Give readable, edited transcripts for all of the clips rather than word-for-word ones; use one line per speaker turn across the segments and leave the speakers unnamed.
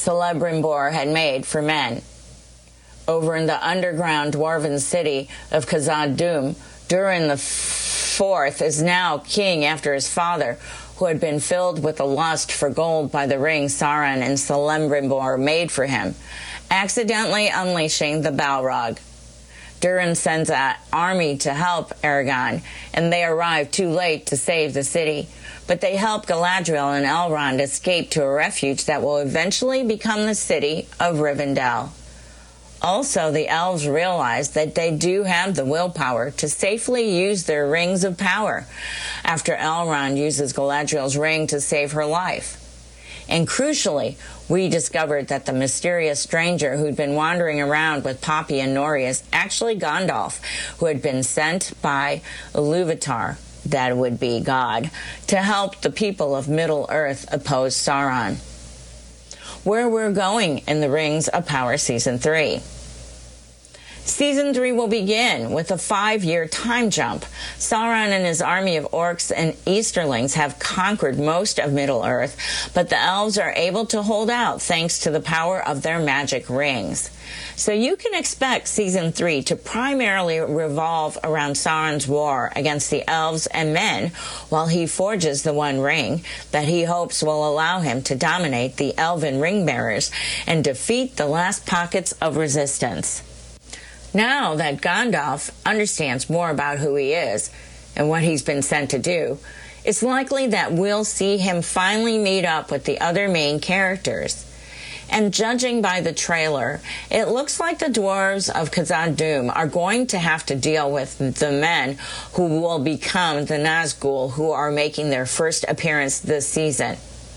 Celebrimbor had made for men. Over in the underground dwarven city of Khazad-dûm, Durin IV is now king after his father, who had been filled with a lust for gold by the ring Sauron and Celebrimbor made for him, accidentally unleashing the Balrog. Durin sends an army to help Aragorn, and they arrive too late to save the city. But they help Galadriel and Elrond escape to a refuge that will eventually become the city of Rivendell. Also, the elves realize that they do have the willpower to safely use their rings of power after Elrond uses Galadriel's ring to save her life. And crucially, we discovered that the mysterious stranger who'd been wandering around with Poppy and Nori is actually Gandalf, who had been sent by Iluvatar, that would be God, to help the people of Middle-earth oppose Sauron. Where we're going in the Rings of Power Season 3. Season 3 will begin with a 5-year time jump. Sauron and his army of orcs and Easterlings have conquered most of Middle-earth, but the elves are able to hold out thanks to the power of their magic rings. So you can expect Season 3 to primarily revolve around Sauron's war against the elves and men, while he forges the One Ring that he hopes will allow him to dominate the elven ring-bearers and defeat the last pockets of resistance. Now that Gandalf understands more about who he is and what he's been sent to do, it's likely that we'll see him finally meet up with the other main characters. And judging by the trailer, it looks like the dwarves of Khazad-dûm are going to have to deal with the men who will become the Nazgul, who are making their first appearance this season.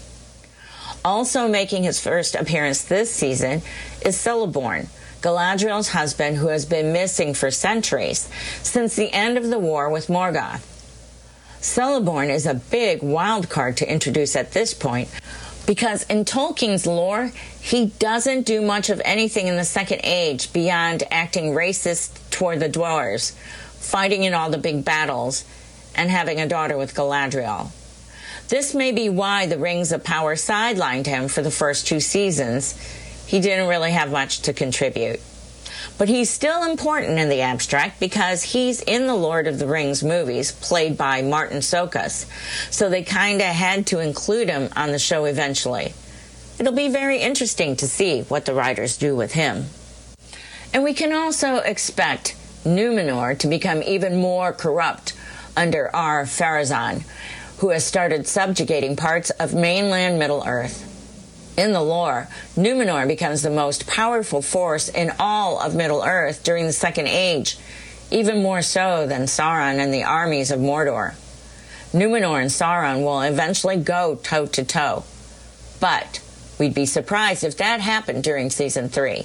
Also making his first appearance this season is Celeborn, Galadriel's husband, who has been missing for centuries, since the end of the war with Morgoth. Celeborn is a big wild card to introduce at this point, because in Tolkien's lore, he doesn't do much of anything in the Second Age beyond acting racist toward the dwarves, fighting in all the big battles, and having a daughter with Galadriel. This may be why the Rings of Power sidelined him for the first 2 seasons. He didn't really have much to contribute. But he's still important in the abstract because he's in the Lord of the Rings movies, played by Martin Sokas, so they kinda had to include him on the show eventually. It'll be very interesting to see what the writers do with him. And we can also expect Numenor to become even more corrupt under Ar-Pharazôn, who has started subjugating parts of mainland Middle-earth. In the lore, Numenor becomes the most powerful force in all of Middle-earth during the Second Age, even more so than Sauron and the armies of Mordor. Numenor and Sauron will eventually go toe-to-toe, but we'd be surprised if that happened during Season 3.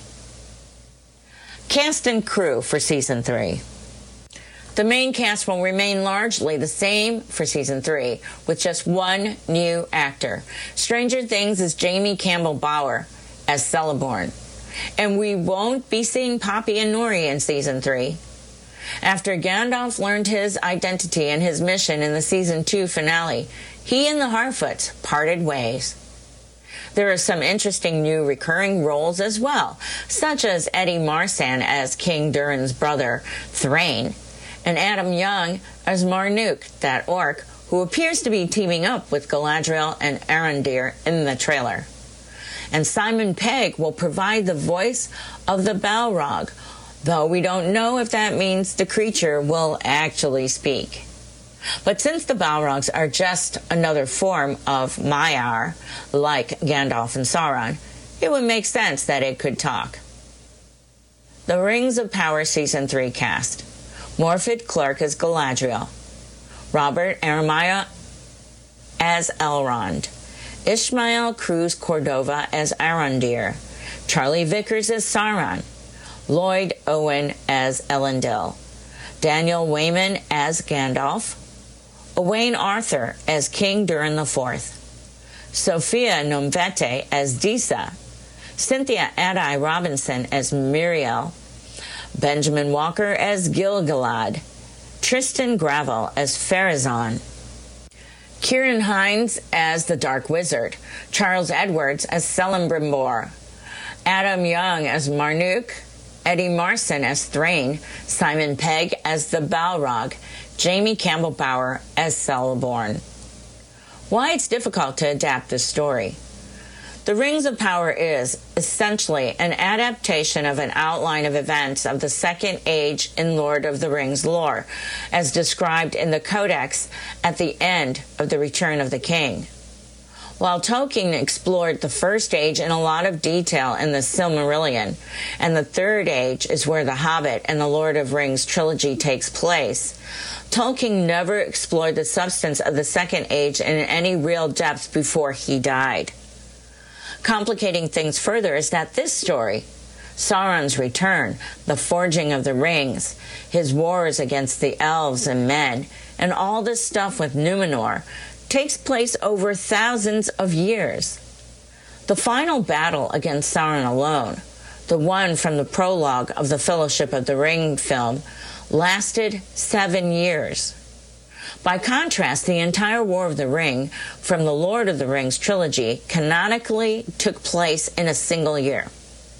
Cast and crew for Season 3. The main cast will remain largely the same for Season 3, with just one new actor. Stranger Things is Jamie Campbell Bower as Celeborn. And we won't be seeing Poppy and Nori in Season 3. After Gandalf learned his identity and his mission in the Season 2 finale, he and the Harfoots parted ways. There are some interesting new recurring roles as well, such as Eddie Marsan as King Durin's brother, Thrain, and Adam Young as Marnuk, that orc, who appears to be teaming up with Galadriel and Arondir in the trailer. And Simon Pegg will provide the voice of the Balrog, though we don't know if that means the creature will actually speak. But since the Balrogs are just another form of Maiar, like Gandalf and Sauron, it would make sense that it could talk. The Rings of Power Season 3 cast. Morfydd Clark as Galadriel, Robert Aramayo as Elrond, Ishmael Cruz Cordova as Arondir, Charlie Vickers as Sauron, Lloyd Owen as Elendil, Daniel Wayman as Gandalf, Owain Arthur as King Durin IV, Sophia Nomvete as Disa, Cynthia Addai Robinson as Miriel, Benjamin Walker as Gil-galad, Tristan Gravel as Pharazôn, Kieran Hines as the Dark Wizard, Charles Edwards as Celebrimbor, Adam Young as Marnook, Eddie Marsan as Thrain, Simon Pegg as the Balrog, Jamie Campbell Bower as Celeborn. Why it's difficult to adapt this story. The Rings of Power is, essentially, an adaptation of an outline of events of the Second Age in Lord of the Rings lore, as described in the Codex at the end of The Return of the King. While Tolkien explored the First Age in a lot of detail in the Silmarillion, and the Third Age is where The Hobbit and the Lord of the Rings trilogy takes place, Tolkien never explored the substance of the Second Age in any real depth before he died. Complicating things further is that this story, Sauron's return, the forging of the rings, his wars against the elves and men, and all this stuff with Numenor, takes place over thousands of years. The final battle against Sauron alone, the one from the prologue of the Fellowship of the Ring film, lasted 7 years. By contrast, the entire War of the Ring from the Lord of the Rings trilogy canonically took place in a single year.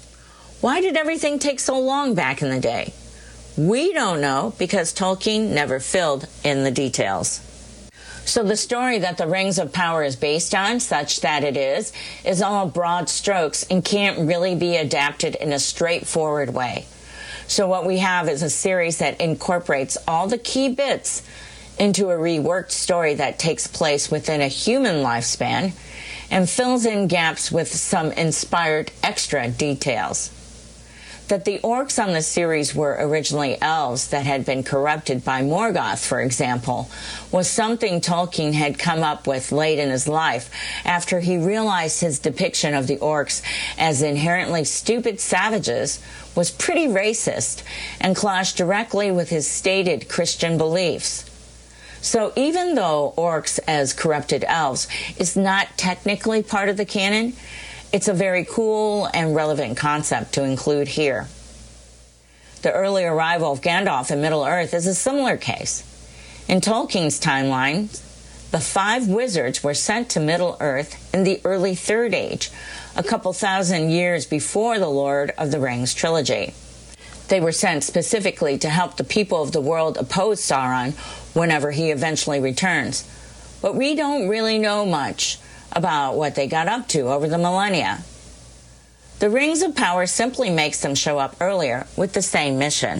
Why did everything take so long back in the day? We don't know because Tolkien never filled in the details. So the story that the Rings of Power is based on, such that it is all broad strokes and can't really be adapted in a straightforward way. So what we have is a series that incorporates all the key bits into a reworked story that takes place within a human lifespan and fills in gaps with some inspired extra details. That the orcs on the series were originally elves that had been corrupted by Morgoth, for example, was something Tolkien had come up with late in his life after he realized his depiction of the orcs as inherently stupid savages was pretty racist and clashed directly with his stated Christian beliefs. So even though orcs as corrupted elves is not technically part of the canon, it's a very cool and relevant concept to include here. The early arrival of Gandalf in Middle-earth is a similar case. In Tolkien's timeline, the 5 wizards were sent to Middle-earth in the early Third Age, a couple thousand years before the Lord of the Rings trilogy. They were sent specifically to help the people of the world oppose Sauron whenever he eventually returns. But we don't really know much about what they got up to over the millennia. The Rings of Power simply makes them show up earlier with the same mission.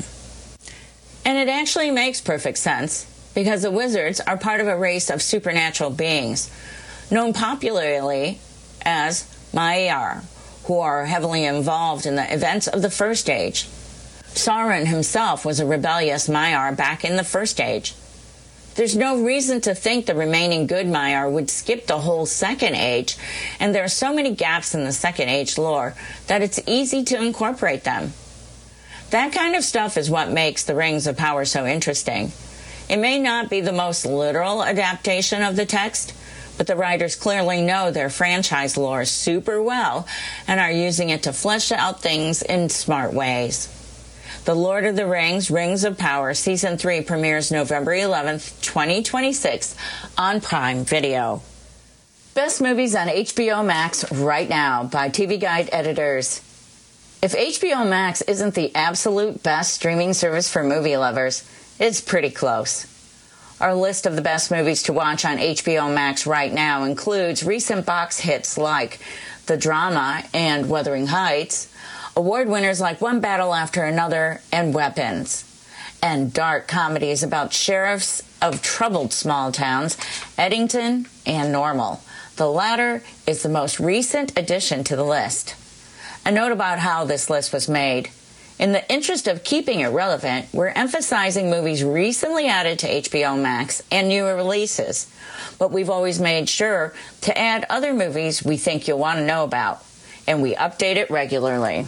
And it actually makes perfect sense, because the wizards are part of a race of supernatural beings, known popularly as Maiar, who are heavily involved in the events of the First Age. Sauron himself was a rebellious Maiar back in the First Age. There's no reason to think the remaining good Maiar would skip the whole Second Age, and there are so many gaps in the Second Age lore that it's easy to incorporate them. That kind of stuff is what makes the Rings of Power so interesting. It may not be the most literal adaptation of the text, but the writers clearly know their franchise lore super well and are using it to flesh out things in smart ways. The Lord of the Rings, Rings of Power, Season 3 premieres November 11th, 2026 on Prime Video. Best movies on HBO Max right now by TV Guide editors. If HBO Max isn't the absolute best streaming service for movie lovers, it's pretty close. Our list of the best movies to watch on HBO Max right now includes recent box hits like The Drama and Wuthering Heights, award winners like One Battle After Another and Weapons, and dark comedies about sheriffs of troubled small towns, Eddington and Normal. The latter is the most recent addition to the list. A note about how this list was made. In the interest of keeping it relevant, we're emphasizing movies recently added to HBO Max and newer releases, but we've always made sure to add other movies we think you'll want to know about, and we update it regularly.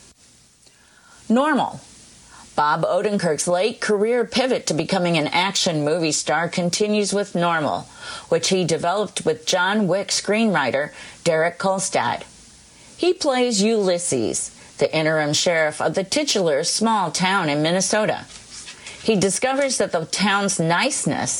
Normal. Bob Odenkirk's late career pivot to becoming an action movie star continues with Normal, which he developed with John Wick screenwriter Derek Kolstad. He plays Ulysses, the interim sheriff of the titular small town in Minnesota. He discovers that the town's niceness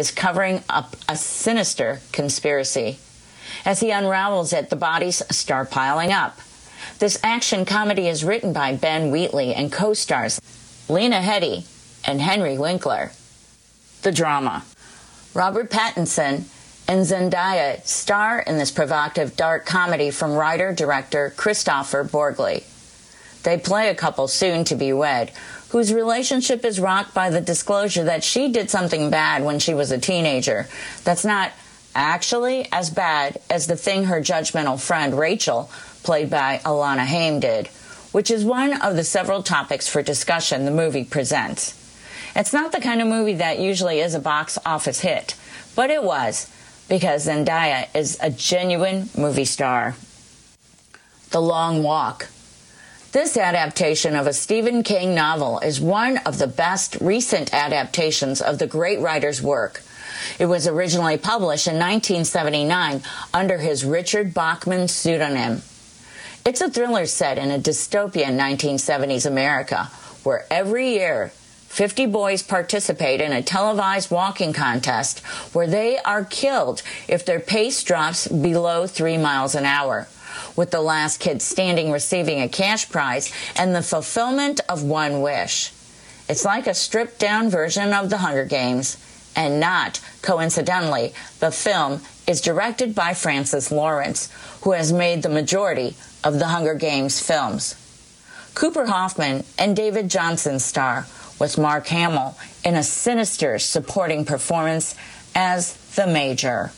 is covering up a sinister conspiracy. As he unravels it, the bodies start piling up. This action comedy is written by Ben Wheatley and co-stars Lena Headey and Henry Winkler. The drama. Robert Pattinson and Zendaya star in this provocative dark comedy from writer-director Christopher Borgli. They play a couple soon to be wed, whose relationship is rocked by the disclosure that she did something bad when she was a teenager that's not actually as bad as the thing her judgmental friend Rachel, played by Alana Haim, did, which is one of the several topics for discussion the movie presents. It's not the kind of movie that usually is a box office hit, but it was, because Zendaya is a genuine movie star. The Long Walk. This adaptation of a Stephen King novel is one of the best recent adaptations of the great writer's work. It was originally published in 1979 under his Richard Bachman pseudonym. It's a thriller set in a dystopian 1970s America, where every year 50 boys participate in a televised walking contest where they are killed if their pace drops below 3 miles an hour, with the last kid standing receiving a cash prize and the fulfillment of one wish. It's like a stripped-down version of The Hunger Games, and not coincidentally, the film is directed by Francis Lawrence, who has made the majority of the Hunger Games films. Cooper Hoffman and David Johnson star, with Mark Hamill in a sinister supporting performance as the Major.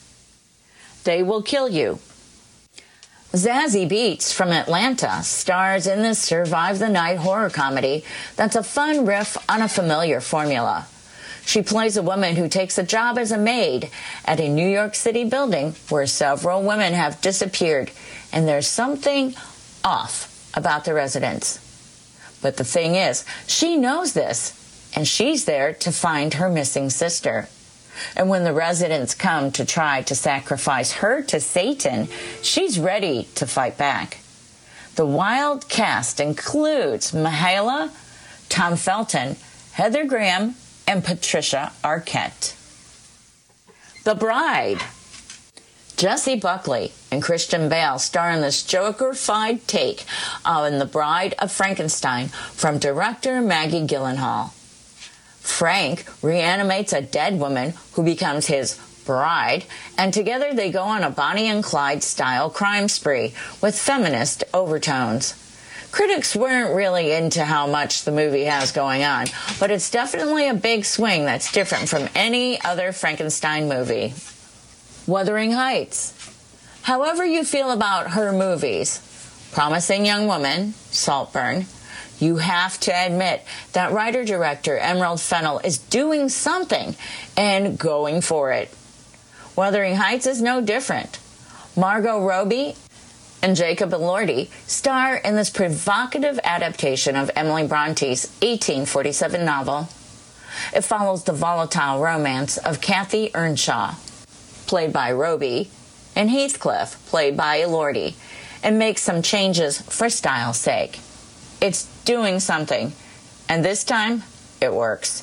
They Will Kill You. Zazie Beetz from Atlanta stars in this Survive the Night horror comedy that's a fun riff on a familiar formula. She plays a woman who takes a job as a maid at a New York City building where several women have disappeared, and there's something off about the residents. But the thing is, she knows this, and she's there to find her missing sister. And when the residents come to try to sacrifice her to Satan, she's ready to fight back. The wild cast includes Mahala, Tom Felton, Heather Graham, and Patricia Arquette. The Bride. Jessie Buckley and Christian Bale star in this Joker-fied take on The Bride of Frankenstein from director Maggie Gyllenhaal. Frank reanimates a dead woman who becomes his bride, and together they go on a Bonnie and Clyde-style crime spree with feminist overtones. Critics weren't really into how much the movie has going on, but it's definitely a big swing that's different from any other Frankenstein movie. Wuthering Heights. However you feel about her movies, Promising Young Woman, Saltburn, you have to admit that writer-director Emerald Fennell is doing something and going for it. Wuthering Heights is no different. Margot Robbie and Jacob Elordi star in this provocative adaptation of Emily Bronte's 1847 novel. It follows the volatile romance of Kathy Earnshaw, played by Robbie, and Heathcliff, played by Elordi, and makes some changes for style's sake. It's doing something, and this time, it works.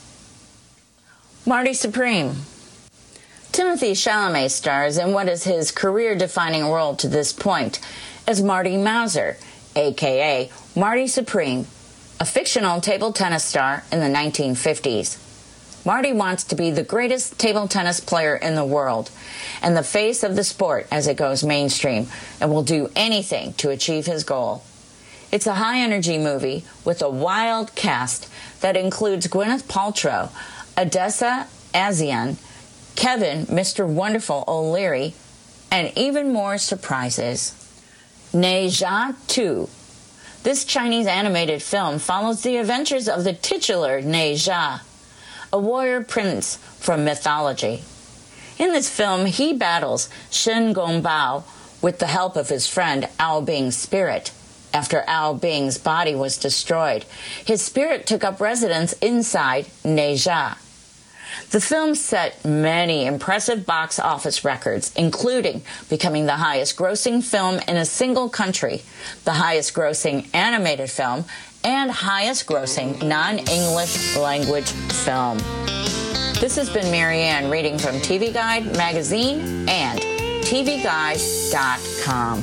Marty Supreme. Timothy Chalamet stars in what is his career-defining role to this point as Marty Mauser, a.k.a. Marty Supreme, a fictional table tennis star in the 1950s. Marty wants to be the greatest table tennis player in the world and the face of the sport as it goes mainstream, and will do anything to achieve his goal. It's a high-energy movie with a wild cast that includes Gwyneth Paltrow, Odessa A'zion, Kevin, Mr. Wonderful O'Leary, and even more surprises. Ne Zha 2. This Chinese animated film follows the adventures of the titular Ne Zha, a warrior prince from mythology. In this film, he battles Shen Gongbao with the help of his friend Ao Bing's spirit. After Ao Bing's body was destroyed, his spirit took up residence inside Ne Zha. The film set many impressive box office records, including becoming the highest-grossing film in a single country, the highest-grossing animated film, and highest-grossing non-English language film. This has been Marianne reading from TV Guide magazine and tvguide.com.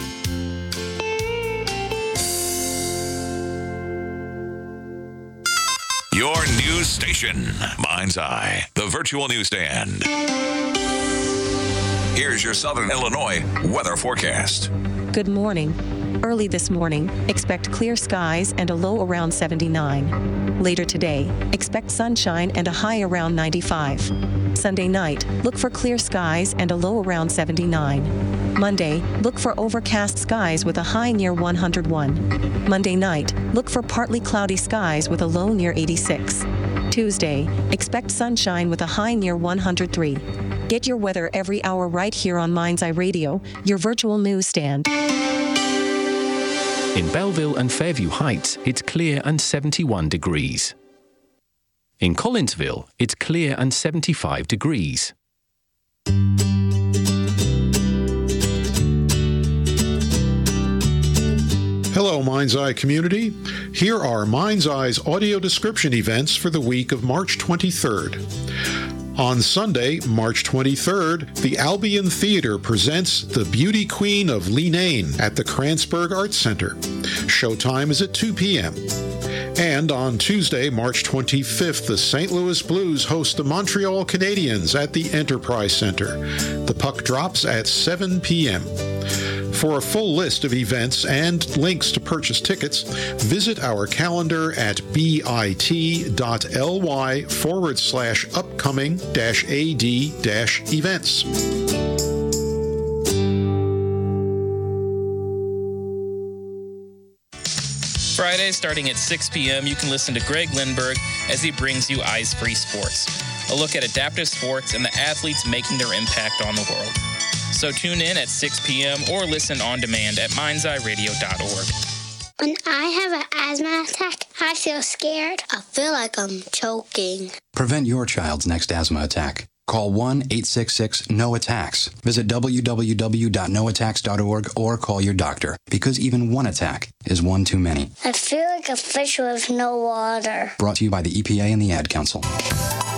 Your news station, Mind's Eye, the virtual newsstand. Here's your Southern Illinois weather forecast.
Good morning. Early this morning, expect clear skies and a low around 79. Later today, expect sunshine and a high around 95. Sunday night, look for clear skies and a low around 79. Monday, look for overcast skies with a high near 101. Monday night, look for partly cloudy skies with a low near 86. Tuesday, expect sunshine with a high near 103. Get your weather every hour right here on Mind's Eye Radio, your virtual newsstand.
In Belleville and Fairview Heights, it's clear and 71 degrees. In Collinsville, it's clear and 75 degrees.
Hello, Mind's Eye community. Here are Mind's Eye's audio description events for the week of March 23rd. On Sunday, March 23rd, the Albion Theater presents The Beauty Queen of Leenane at the Kranzberg Arts Center. Showtime is at 2 p.m. And on Tuesday, March 25th, the St. Louis Blues host the Montreal Canadiens at the Enterprise Center. The puck drops at 7 p.m. For a full list of events and links to purchase tickets, visit our calendar at bit.ly/upcoming-ad-events.
Friday, starting at 6 p.m., you can listen to Greg Lindberg as he brings you Eyes Free Sports, a look at adaptive sports and the athletes making their impact on the world. So tune in at 6 p.m. or listen on demand at mindseyeradio.org.
When I have an asthma attack, I feel scared. I feel like I'm choking.
Prevent your child's next asthma attack. Call 1-866-NO-ATTACKS. Visit www.noattacks.org or call your doctor, because even one attack is one too many.
I feel like a fish with no water.
Brought to you by the EPA and the Ad Council.